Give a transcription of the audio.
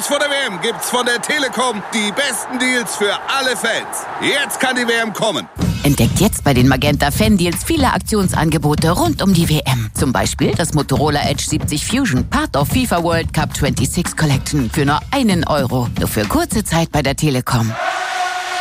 Kurz vor der WM gibt's von der Telekom die besten Deals für alle Fans. Jetzt kann die WM kommen. Entdeckt jetzt bei den Magenta Fan-Deals viele Aktionsangebote rund um die WM. Zum Beispiel das Motorola Edge 70 Fusion, Part of FIFA World Cup 26 Collection für nur €1. Nur für kurze Zeit bei der Telekom.